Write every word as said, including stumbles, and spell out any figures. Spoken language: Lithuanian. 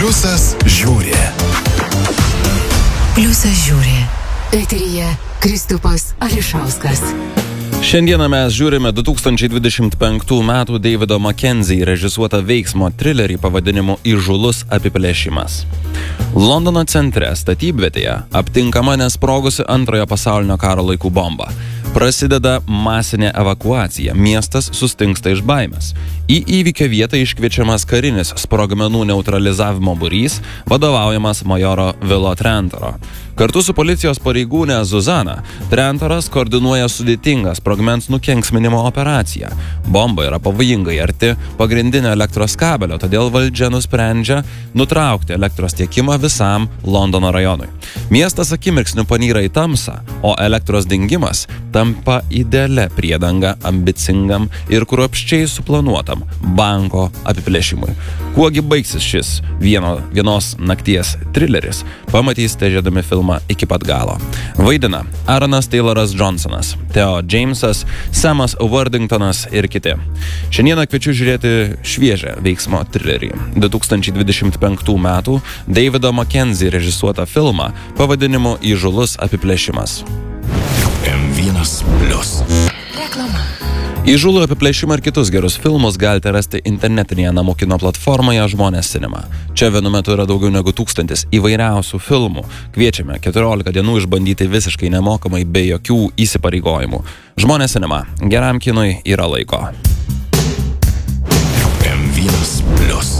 Pliusas žiūri. Pliusas žiūri. Eteryje Kristupas Ališauskas. Šiandieną mes žiūrime du tūkstančiai dvidešimt penktų metų Davido Mackenzie režisuotą veiksmo trilerį pavadinimu Įžūlus apiplėšimas. Londono centre statybvietėje aptinkama nesprogusi antrojo pasaulinio karo laikų bomba. Prasideda masinė evakuacija, miestas sustingsta iš baimės. Į įvykio vietą iškviečiamas karinis sprogmenų neutralizavimo būrys, vadovaujamas majoro Vilo Trentoro. Kartu su policijos pareigūne Zuzana, Trentoras koordinuoja sudėtingą sprogmens nukenksminimo operaciją. Bomba yra pavojingai arti pagrindinio elektros kabelio, todėl valdžia nusprendžia nutraukti elektros tiekimą visam Londono rajonui. Miestas akimirksniu panyra į tamsą, o elektros dingimas tampa idealia priedanga ambicingam ir kruopščiai suplanuotam banko apiplėšimui. Kuogi baigsis šis vieno, vienos nakties trileris, pamatysite žiūrėdami filmą iki pat galo. Vaidina Aaronas Tayloras Johnsonas, Theo Jamesas, Samas Worthingtonas ir kiti. Šiandieną kviečiu žiūrėti šviežią veiksmo trilerį. du tūkstančiai dvidešimt penktų metų Davido Mackenzie režisuotą filmą pavadinimu Įžūlus apiplėšimas. M vienas plius. Reklama. Įžūlų apiplėšimą ir kitus gerus filmus galite rasti internetinėje namų kino platformoje Žmonės Cinema. Čia vienu metu yra daugiau negu tūkstantis įvairiausių filmų. Kviečiame keturiolika dienų išbandyti visiškai nemokamai be jokių įsipareigojimų. Žmonės Cinema. Geram kinui yra laiko. M vienas plius.